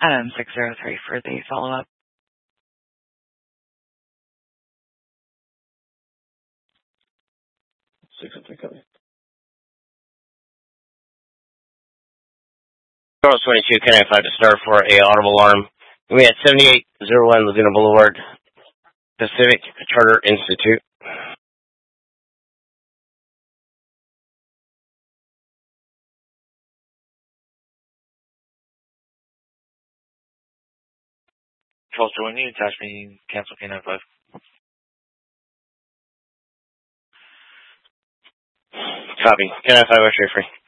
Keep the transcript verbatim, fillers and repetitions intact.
Um, six zero three for the follow-up. six oh three, copy. Charles twenty-two, County five to start for a audible alarm. We had seventy-eight oh one Laguna Boulevard, Pacific Charter Institute. Charles twenty, attach me, cancel K nine five. Copy. K nine five, X-ray free.